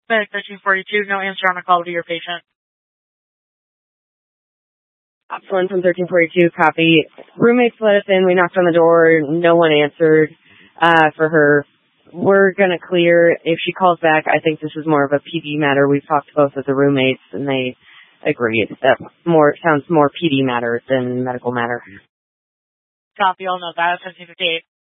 Medic 1342, no answer on a call to your patient. Option 1 from 1342, copy. Roommates let us in. We knocked on the door. No one answered for her. We're going to clear. If she calls back, I think this is more of a PD matter. We've talked to both of the roommates, and they agreed. That sounds more PD matter than medical matter. Copy, I'll note that. 1358.